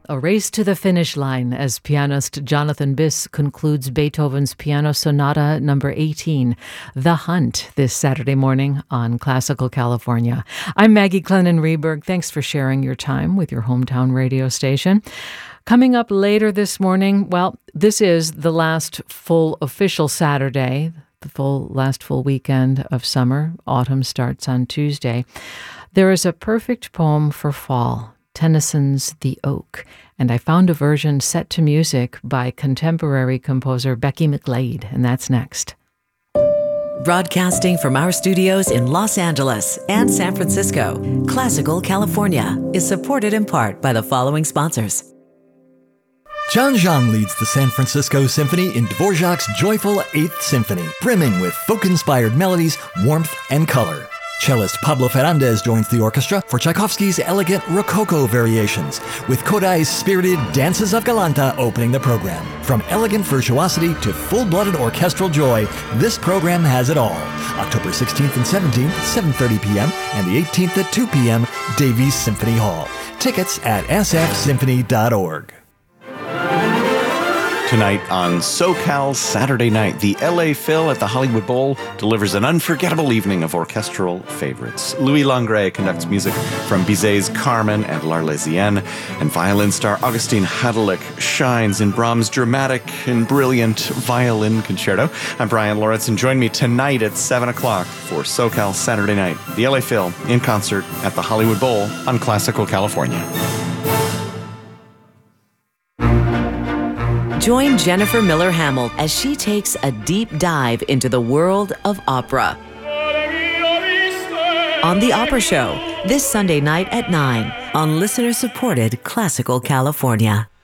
A race to the finish line as pianist Jonathan Biss concludes Beethoven's Piano Sonata number 18, The Hunt, this Saturday morning on Classical California. I'm Maggie Clennon-Reberg. Thanks for sharing your time with your hometown radio station. Coming up later this morning, well, this is the last full official Saturday, the last full weekend of summer. Autumn starts on Tuesday. There is a perfect poem for fall, Tennyson's The Oak, and I found a version set to music by contemporary composer Becky McLeod, and that's next. Broadcasting from our studios in Los Angeles and San Francisco, Classical California is supported in part by the following sponsors. John Zhang leads the San Francisco Symphony in Dvorak's joyful 8th Symphony, brimming with folk-inspired melodies, warmth, and color. Cellist Pablo Ferrandez joins the orchestra for Tchaikovsky's elegant Rococo variations, with Kodai's spirited Dances of Galanta opening the program. From elegant virtuosity to full-blooded orchestral joy, this program has it all. October 16th and 17th, 7:30 p.m., and the 18th at 2 p.m., Davies Symphony Hall. Tickets at sfsymphony.org. Tonight on SoCal Saturday Night, the LA Phil at the Hollywood Bowl delivers an unforgettable evening of orchestral favorites. Louis Langret conducts music from Bizet's Carmen and L'Arlésienne, and violin star Augustin Hadelich shines in Brahms' dramatic and brilliant violin concerto. I'm Brian Lawrence, and join me tonight at 7 o'clock for SoCal Saturday Night, the LA Phil in concert at the Hollywood Bowl on Classical California. Join Jennifer Miller Hamill as she takes a deep dive into the world of opera. On The Opera Show, this Sunday night at 9 on listener-supported Classical California.